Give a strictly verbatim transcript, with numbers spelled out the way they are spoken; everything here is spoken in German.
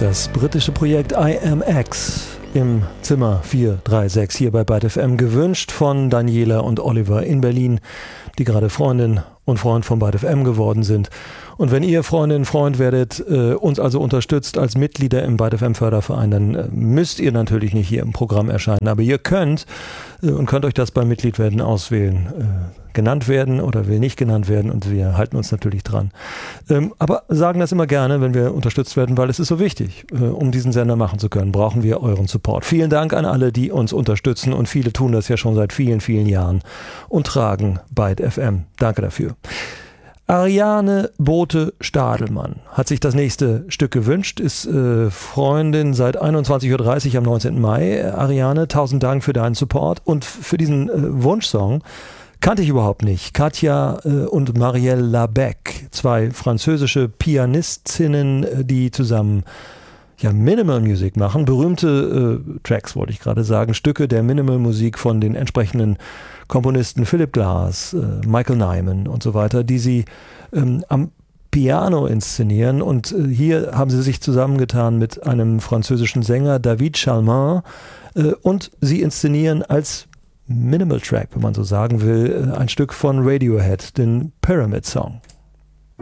Das britische Projekt I Am X im Zimmer vier drei sechs hier bei Byte F M, gewünscht von Daniela und Oliver in Berlin, die gerade Freundin und Freund von Byte F M geworden sind. Und wenn ihr Freundin, Freund werdet, äh, uns also unterstützt als Mitglieder im Byte F M Förderverein, dann äh, müsst ihr natürlich nicht hier im Programm erscheinen, aber ihr könnt äh, und könnt euch das beim Mitgliedwerden auswählen. Äh, genannt werden oder will nicht genannt werden, und wir halten uns natürlich dran. Ähm, aber sagen das immer gerne, wenn wir unterstützt werden, weil es ist so wichtig. Äh, um diesen Sender machen zu können, brauchen wir euren Support. Vielen Dank an alle, die uns unterstützen, und viele tun das ja schon seit vielen, vielen Jahren und tragen Byte F M. Danke dafür. Ariane Bote-Stadelmann hat sich das nächste Stück gewünscht, ist äh, Freundin seit einundzwanzig Uhr dreißig am neunzehnten Mai. Ariane, tausend Dank für deinen Support und für diesen äh, Wunschsong. Kannte ich überhaupt nicht. Katja äh, und Marielle Labec, zwei französische Pianistinnen, äh, die zusammen ja Minimal Music machen. Berühmte äh, Tracks, wollte ich gerade sagen, Stücke der Minimal Musik von den entsprechenden Komponisten Philip Glass, äh, Michael Nyman und so weiter, die sie ähm, am Piano inszenieren. Und äh, hier haben sie sich zusammengetan mit einem französischen Sänger, David Chalmin, äh, und sie inszenieren als Minimal Track, wenn man so sagen will, ein Stück von Radiohead, den Pyramid Song.